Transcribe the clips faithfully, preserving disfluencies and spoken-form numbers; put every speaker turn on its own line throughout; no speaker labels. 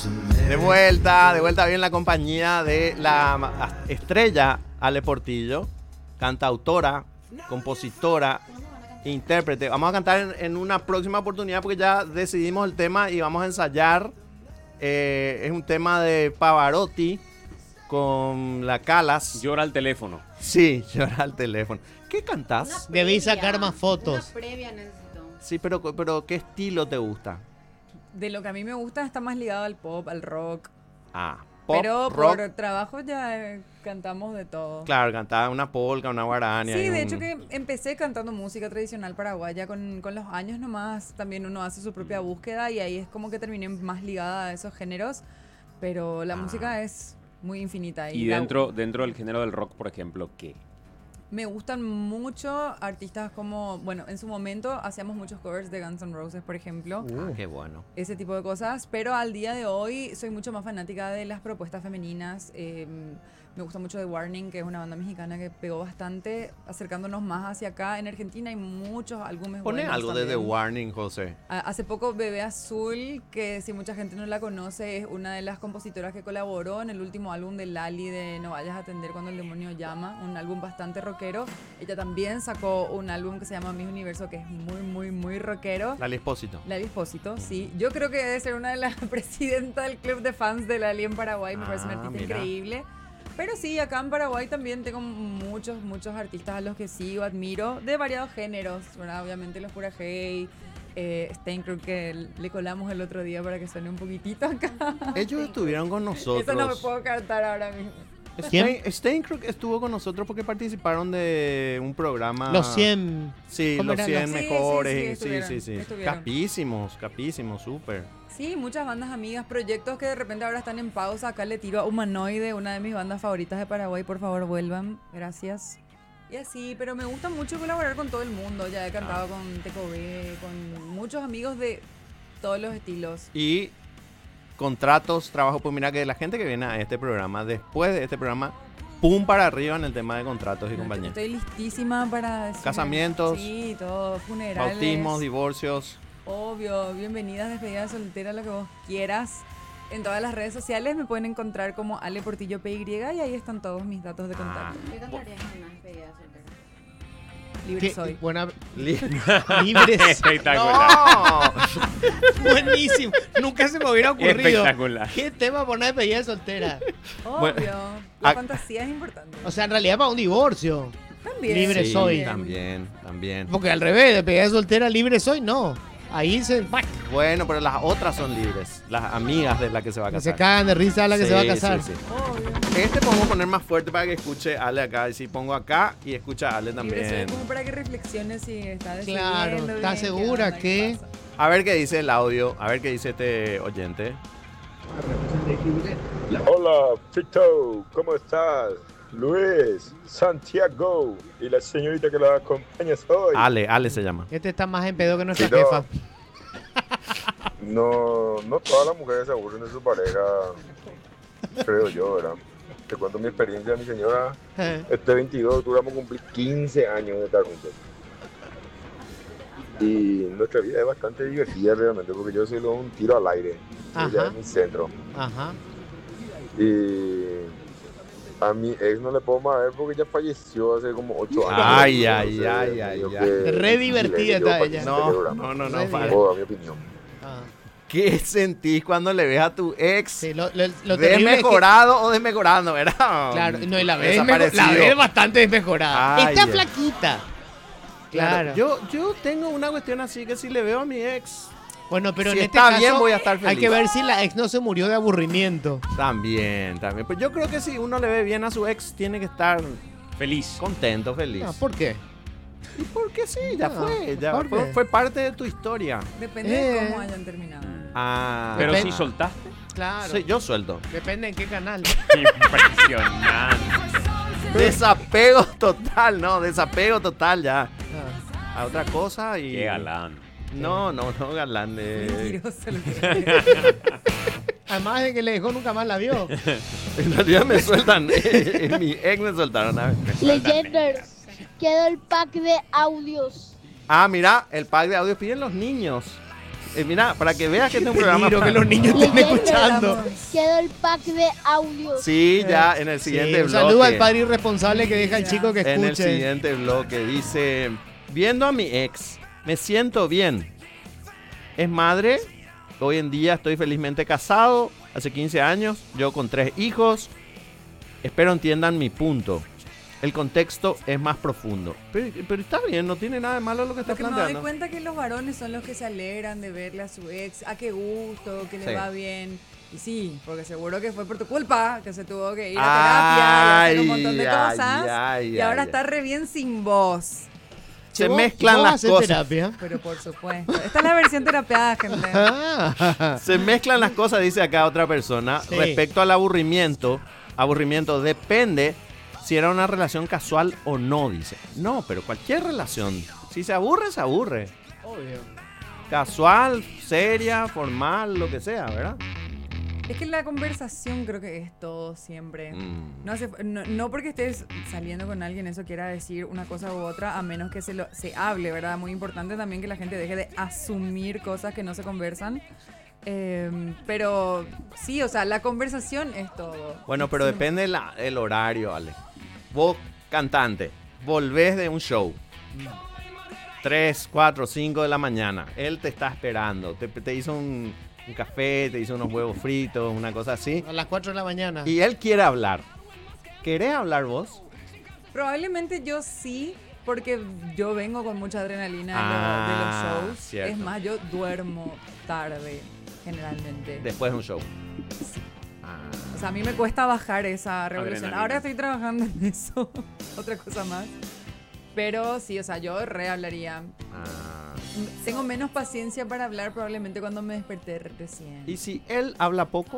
De vuelta, de vuelta bien la compañía de la estrella Ale Portillo, cantautora, compositora, intérprete. Vamos a cantar en, en una próxima oportunidad porque ya decidimos el tema y vamos a ensayar. Eh, es un tema de Pavarotti con la Calas.
Llora al teléfono.
Sí, llora al teléfono. ¿Qué cantás?
Debí sacar más fotos.
Una previa necesito.
Sí, pero, pero ¿qué estilo te gusta?
De lo que a mí me gusta está más ligado al pop, al rock.
Ah, pop,
Pero
rock.
por trabajo ya eh, cantamos de todo.
Claro, cantaba una polka, una guarania.
Sí, de
un...
hecho que empecé cantando música tradicional paraguaya con, con los años nomás. También uno hace su propia búsqueda y ahí es como que terminé más ligada a esos géneros. Pero la
Ah.
música es muy infinita.
Y
la-
dentro, dentro del género del rock, por ejemplo, ¿qué?
Me gustan mucho artistas como, bueno, en su momento hacíamos muchos covers de Guns N' Roses, por ejemplo.
Ah, qué bueno.
Ese tipo de cosas, pero al día de hoy soy mucho más fanática de las propuestas femeninas. Eh, me gusta mucho The Warning, que es una banda mexicana que pegó bastante, acercándonos más hacia acá. En Argentina hay muchos álbumes
Pone
buenos
algo de The
también.
Warning, José.
A- Hace poco Bebé Azul, que si mucha gente no la conoce, es una de las compositoras que colaboró en el último álbum de Lali de No vayas a atender cuando el demonio llama, un álbum bastante rockero. Ella también sacó un álbum que se llama Mis Universo, que es muy, muy, muy rockero.
Lali Espósito.
Lali Espósito, sí. Yo creo que debe ser una de las presidentas del club de fans de Lali en Paraguay. Me parece una
Ah,
artista
mira.
increíble. Pero sí, acá en Paraguay también tengo muchos, muchos artistas a los que sigo, admiro, de variados géneros, ¿verdad? Obviamente los Pura Hey, eh, Steinkrug, que le colamos el otro día para que suene un poquitito acá.
Ellos estuvieron con nosotros.
Eso no me puedo cantar ahora mismo.
Stein, Steinkrug estuvo con nosotros porque participaron de un programa.
Los cien.
Sí,
¿cómo
los
eran
cien
los-
Sí, sí,
mejores.
sí,
Sí, sí,
estuvieron,
sí, sí.
estuvieron.
Capísimos, capísimos, súper.
Sí, muchas bandas amigas, proyectos que de repente ahora están en pausa. Acá le tiro a Humanoide, una de mis bandas favoritas de Paraguay. Por favor, vuelvan. Gracias. Y así, pero me gusta mucho colaborar con todo el mundo. Ya he cantado con Teco B, con muchos amigos de todos los estilos.
Y contratos, trabajo. Pues mira que la gente que viene a este programa, después de este programa, pum para arriba en el tema de contratos y compañía.
Estoy listísima para decir-
Casamientos.
Sí, todo. Funerales.
Bautismos, divorcios.
Obvio, bienvenidas, despedidas soltera, lo que vos quieras. En todas las redes sociales me pueden encontrar como Ale Portillo P Y y ahí están todos mis datos de contacto.
¿Qué cantarías en una despedida soltera?
Libre
¿Qué?
soy.
Buena.
Li-
Libres.
Espectacular.
¡No!
Buenísimo. Nunca se me hubiera ocurrido.
Espectacular.
¿Qué tema para una despedida de soltera?
Obvio.
Bueno,
la
ac-
fantasía es importante.
O sea, en realidad para un divorcio.
También.
libre
Sí,
soy.
También, también.
Porque al revés, despedida de soltera libre soy, no. Ahí se,
Bueno, pero las otras son libres. Las amigas de la que se va a
se
casar.
cagan de risa a la que
Sí,
se va a
sí,
casar.
sí.
Obvio.
Este podemos poner más fuerte para que escuche Ale acá. Y si pongo acá y escucha a Ale
Libre soy
también.
como para que reflexiones si está decidiendo
Claro,
bien,
¿estás
qué
segura
onda,
que-
qué pasa.
A ver qué dice el audio. A ver qué dice este oyente.
Hola, Fito, ¿cómo estás? Luis, Santiago y la señorita que la acompaña hoy.
Ale, Ale se llama.
Este está más en pedo que nuestra
Sí, no.
jefa.
No, no todas las mujeres se aburren de su pareja, creo yo, ¿verdad? Te cuento mi experiencia, mi señora.
Eh,
Este veintidós de octubre vamos a cumplir quince años de estar juntos. Y nuestra vida es bastante divertida realmente, porque yo soy luego un tiro al aire.
Ajá.
Ella es mi centro.
Ajá.
Y a mi ex no le puedo más ver porque ella falleció hace como ocho años.
Ay, ay,
Entonces,
ay, ay,
digo
ay.
que
Re divertida
le dio
está
para
ella.
que
No,
se celebrara.
no, no, no.
Re
para.
bien.
Toda mi opinión.
Ah.
¿Qué sentís cuando le ves a tu ex?
Sí, lo, lo, lo terrible es que-
¿Desmejorado o desmejorando, verdad?
Claro, no, y la ves, mejo-
Desaparecido.
la ves bastante desmejorada.
Ay,
Está
ay.
flaquita. Claro.
Yo, yo tengo una cuestión así que si le veo a mi ex,
Bueno, pero
si
en este
está
caso
bien voy a estar feliz.
hay que ver si la ex no se murió de aburrimiento.
También, también. Pues yo creo que si uno le ve bien a su ex, tiene que estar
Feliz.
contento, feliz.
Ah, ¿por qué?
¿Y por qué sí? Ya
No,
fue, ya
¿por
fue,
qué?
fue parte de tu historia.
Depende
Eh.
de cómo hayan terminado.
Ah,
Pero
Depende.
si soltaste.
Claro.
sí, yo suelto.
Depende en qué canal.
Impresionante.
Desapego total, no, desapego total ya.
Ah.
A otra cosa y...
Qué galán.
No, no, no, galán. de-
Mentiroso lo que-
Además de que le dejó nunca más la vio.
En realidad me sueltan. En mi ex me soltaron. a ver.
Legenders, quedó el pack de audios.
Ah, mira, el pack de audio piden los niños. Eh, mira, para que veas que este es un programa...
Peligro que los niños estén escuchando.
Quedó el pack de audio.
Sí, ya en el
Sí,
siguiente
un
bloque.
saludo al padre irresponsable que deja al chico que
En el
escuche.
siguiente bloque dice, viendo a mi ex, me siento bien. Es madre, hoy en día estoy felizmente casado, hace quince años, yo con tres hijos. Espero entiendan mi punto. El contexto es más profundo. Pero, pero está bien, no tiene nada de malo lo que está
Lo que me doy
planteando.
cuenta que los varones son los que se alegran de verle a su ex, a qué gusto, que le
Sí.
va bien. Y sí, porque seguro que fue por tu culpa, que se tuvo que ir a terapia y hacer un montón de
Ay,
cosas.
ay,
y ahora
ay.
está re bien sin vos.
Se
¿Vos-
mezclan
vos
las
hacés
cosas.
terapia?
Pero por supuesto. Esta es la versión terapeada, gente.
Ah.
Se mezclan las cosas, dice acá otra persona.
Sí.
Respecto al aburrimiento, aburrimiento depende si era una relación casual o no, dice. No, pero cualquier relación, si se aburre, se aburre.
Obvio.
Casual, seria, formal, lo que sea, ¿verdad?
Es que la conversación creo que es todo siempre.
Mm.
No, hace- no, no porque estés saliendo con alguien eso quiera decir una cosa u otra, a menos que se, lo, se hable, ¿verdad? Muy importante también que la gente deje de asumir cosas que no se conversan. Eh, pero sí, o sea, la conversación es todo.
Bueno, pero
Sí.
depende la- el horario, Ale. Vos, cantante, volvés de un show. tres, cuatro, cinco de la mañana. Él te está esperando. Te, te hizo un, un café, te hizo unos huevos fritos, una cosa así.
A las cuatro de la mañana.
Y él quiere hablar. ¿Querés hablar vos?
Probablemente yo sí, porque yo vengo con mucha adrenalina de,
Ah,
lo- de los shows.
cierto.
Es más, yo duermo tarde, generalmente.
Después de un show. Ah.
O sea, a mí me cuesta bajar esa revolución.
Adrenalina.
Ahora estoy trabajando en eso. Otra cosa más. Pero sí, o sea, yo re hablaría.
Ah.
Tengo menos paciencia para hablar probablemente cuando me desperté recién.
¿Y si él habla poco?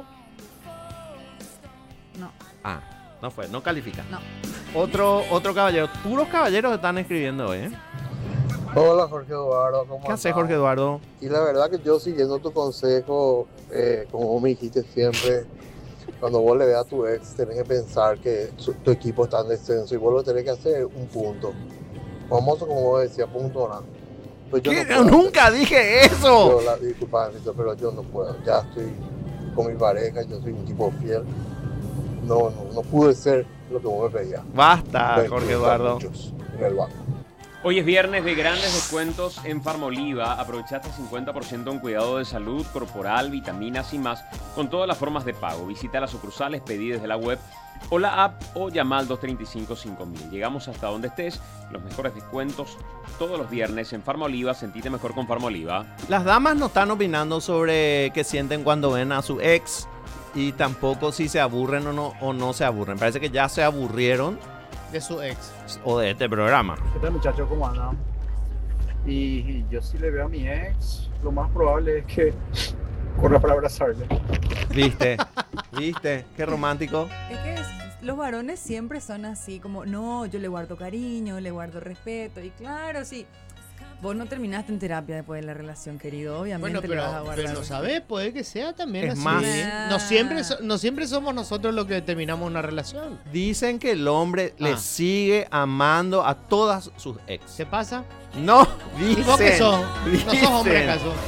No,
Ah, no fue, no califica.
no.
Otro, otro caballero. Puros caballeros están escribiendo, ¿eh?
Hola Jorge Eduardo, ¿cómo
¿Qué haces,
andás?
Jorge Eduardo?
Y la verdad que yo siguiendo tu consejo, eh, como vos me dijiste siempre, cuando vos le veas a tu ex, tenés que pensar que su- tu equipo está en descenso y vos lo tenés que hacer un punto. Famoso como vos decías, punto nada. Pues yo
¿Qué?
no puedo
¡Nunca dije
hacer-
eso!
Yo la, disculpa, Anito, pero yo no puedo. Ya estoy con mi pareja, yo soy un tipo fiel. No, no, no pude ser lo que vos me pedías.
Basta,
Me
Jorge
gustan
Eduardo.
muchos en el banco.
Hoy es viernes de grandes descuentos en Farmoliva. Aprovecha hasta cincuenta por ciento en cuidado de salud corporal, vitaminas y más con todas las formas de pago. Visita las sucursales, pedí desde la web o la app o llama al dos tres cinco cinco mil. Llegamos hasta donde estés. Los mejores descuentos todos los viernes en Farmoliva. Sentite mejor con Farmoliva.
Las damas no están opinando sobre qué sienten cuando ven a su ex y tampoco si se aburren o no, o no se aburren. Parece que ya se aburrieron
De su ex.
o de este programa.
¿Qué tal muchachos? ¿Cómo andan? Y yo si le veo a mi ex, lo más probable es que corra para abrazarle.
¿Viste? ¿Viste? Qué romántico.
Es que es- los varones siempre son así, como, no, yo le guardo cariño, le guardo respeto. Y claro, sí, vos no terminaste en terapia después de la relación, querido. Obviamente
Bueno,
le vas a
pero,
guardar.
pero lo sabés, puede que sea también
Es
así.
más-
No siempre, so- no siempre somos nosotros los que determinamos una relación.
Dicen que el hombre le
Ah.
sigue amando a todas sus ex.
¿Qué pasa?
No,
¿Y
dicen.
vos qué sos? ¿No sos hombre
dicen.
acaso?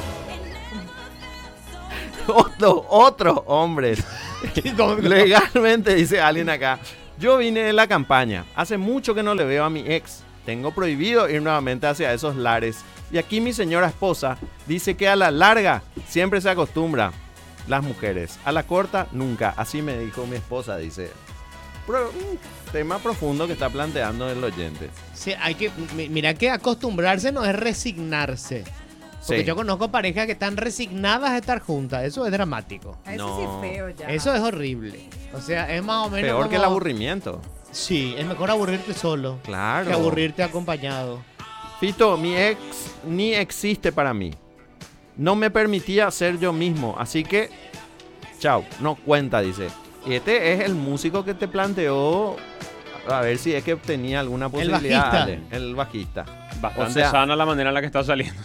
Otro- otros hombres. Legalmente, dice alguien acá. Yo vine de la campaña. Hace mucho que no le veo a mi ex. Tengo prohibido ir nuevamente hacia esos lares. Y aquí mi señora esposa dice que a la larga siempre se acostumbra las mujeres. A la corta, nunca. Así me dijo mi esposa, dice. Pro- un tema profundo que está planteando el oyente.
Sí, hay que, mi- mira que acostumbrarse no es resignarse. Porque
Sí.
yo conozco parejas que están resignadas a estar juntas. Eso es dramático.
A eso
No.
sí es feo ya.
Eso es horrible. O sea, es más o menos
Peor que el
como-
aburrimiento.
Sí, es mejor aburrirte solo
Claro.
que aburrirte acompañado.
Fito, mi ex ni existe para mí. No me permitía ser yo mismo, así que chao, no cuenta, dice. Y este es el músico que te planteó, a ver si es que tenía alguna posibilidad.
bajista.
Ale, el bajista.
Bastante
O sea-
sana la manera en la que está saliendo.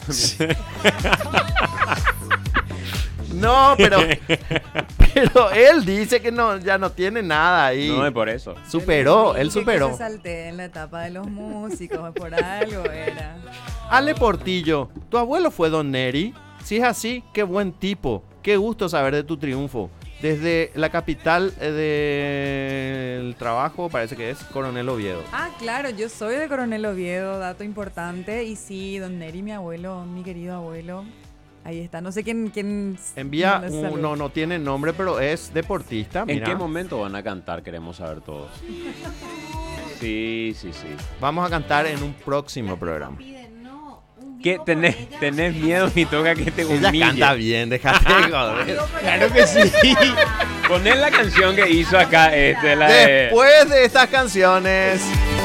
No, pero, pero él dice que no, ya no tiene nada ahí.
No es por eso.
Superó,
Yo
él
dije
superó.
Que se salté en la etapa de los músicos, por algo era.
Ale Portillo, ¿tu abuelo fue Don Neri? Si es así, qué buen tipo. Qué gusto saber de tu triunfo. Desde la capital eh, del trabajo, parece que es Coronel Oviedo.
Ah, claro, yo soy de Coronel Oviedo, dato importante. Y sí, don Neri, mi abuelo, mi querido abuelo. Ahí está, no sé quién... quién
Envía,
no,
un, no, no tiene nombre, pero es deportista.
¿En
Mira.
qué momento van a cantar? Queremos saber todos. Sí, sí, sí.
Vamos a cantar en un próximo programa.
¿Qué? ¿Tenés, tenés miedo y toca que te humille?
Ella canta bien, déjate joder.
Claro que sí.
Poné la canción que hizo acá, este, la de...
Después de estas canciones...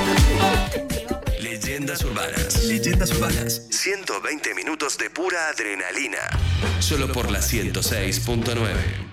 Leyendas urbanas. Leyendas urbanas. ciento veinte minutos de pura adrenalina. Solo por la ciento seis punto nueve.